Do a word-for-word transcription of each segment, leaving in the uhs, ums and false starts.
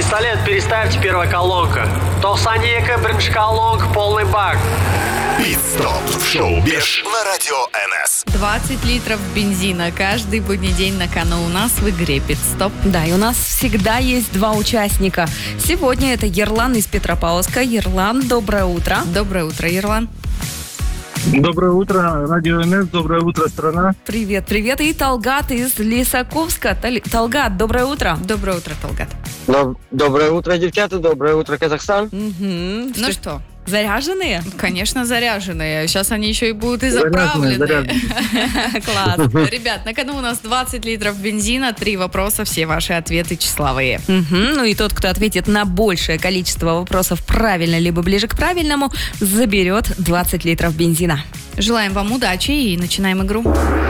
Пистолет переставьте, первая колонка. Толсанека, бринж колонка, полный бак. Пит-стоп в шоу Беш на радио эн эс. двадцать литров бензина каждый будний день на кону у нас в игре Пит-стоп. Да, и у нас всегда есть два участника. Сегодня это Ерлан из Петропавловска. Ерлан, доброе утро. Доброе утро, Ерлан. Доброе утро, радио эн эс, доброе утро, страна. Привет, привет. И Талгат из Лисаковска. Тал- Талгат, доброе утро. Доброе утро, Талгат. Доб- Доброе утро, девчата, доброе утро, Казахстан. Мгм. Ну что, Заряженные? конечно, заряженные. Сейчас они еще и будут и Заряженные, заправлены. Класс. Ребят, на кону у нас двадцать литров бензина, три вопроса, все ваши ответы числовые. Мгм. Ну и тот, кто ответит на большее количество вопросов правильно, либо ближе к правильному, заберет двадцать литров бензина. Желаем вам удачи и начинаем игру.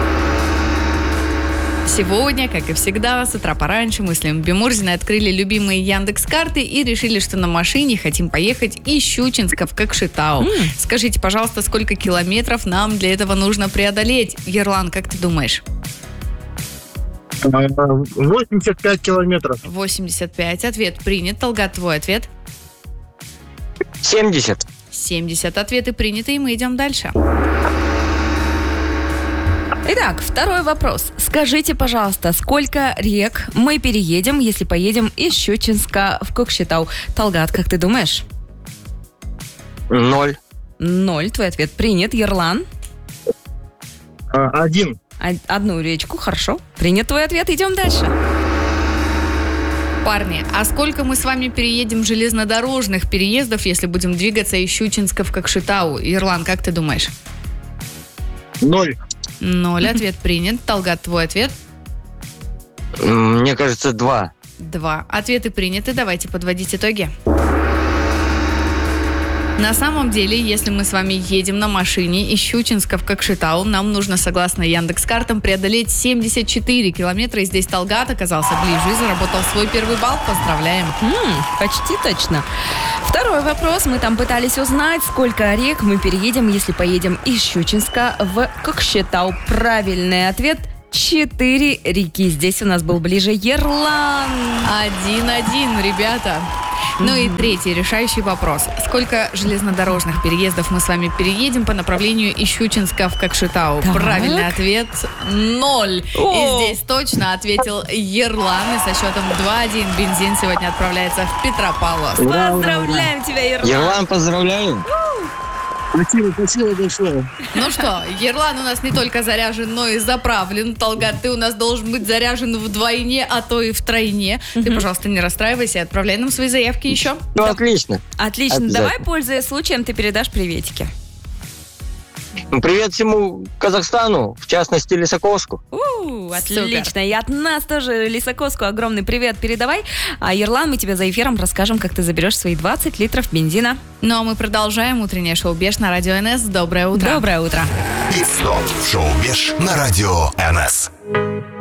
Сегодня, как и всегда, с утра пораньше мы с Леной Бимурзиной открыли любимые Яндекс.Карты и решили, что на машине хотим поехать из Щучинска в Кокшетау. М. Скажите, пожалуйста, сколько километров нам для этого нужно преодолеть? Ерлан, как ты думаешь? восемьдесят пять километров. восемьдесят пять. Ответ принят. Талгат, твой ответ? семьдесят. семьдесят. Ответы приняты, и мы идем дальше. Итак, второй вопрос. Скажите, пожалуйста, сколько рек мы переедем, если поедем из Щучинска в Кокшетау? Талгат, как ты думаешь? Ноль. Ноль. Твой ответ принят. Ерлан? А, Один. Од- Одну речку, хорошо. Принят твой ответ. Идем дальше. Парни, а сколько мы с вами переедем железнодорожных переездов, если будем двигаться из Щучинска в Кокшетау? Ерлан, как ты думаешь? Ноль. Ноль. Ответ принят. Талгат, твой ответ? М, Мне кажется, два. Два. Ответы приняты. Давайте подводить итоги. На самом деле, если мы с вами едем на машине из Щучинска в Кокшетау, нам нужно, согласно Яндекс.Картам, преодолеть семьдесят четыре километра. И здесь Талгат оказался ближе и заработал свой первый балл. Поздравляем. М, почти точно. Второй вопрос. Мы там пытались узнать, сколько рек мы переедем, если поедем из Щучинска в Кокшетау. Правильный ответ – четыре реки. Здесь у нас был ближе Ерлан. Один-один, ребята. Ну и третий решающий вопрос. Сколько железнодорожных переездов мы с вами переедем по направлению из Щучинска в Кокшетау? Так. Правильный ответ – ноль. О. И здесь точно ответил Ерлан. И со счетом два-один бензин сегодня отправляется в Петропавловск. Ура, ура, Поздравляем тебя, Ерлан. Ерлан, поздравляю. Спасибо, спасибо большое. Ну что, Ерлан у нас не только заряжен, но и заправлен. Талгат, ты у нас должен быть заряжен вдвойне, а то и втройне. Ты, пожалуйста, не расстраивайся и отправляй нам свои заявки еще. Ну, отлично. Отлично. Обязательно. Давай, пользуясь случаем, ты передашь приветики. Ну, Привет всему Казахстану, в частности, Лисаковску. У, Супер. отлично. И от нас тоже Лисаковску огромный привет передавай. А Ерлан, мы тебе за эфиром расскажем, как ты заберешь свои двадцать литров бензина. Ну а мы продолжаем утреннее шоу Беш на радио эн эс. Доброе утро. Доброе утро. Пит-стоп в шоу Беш на радио эн эс.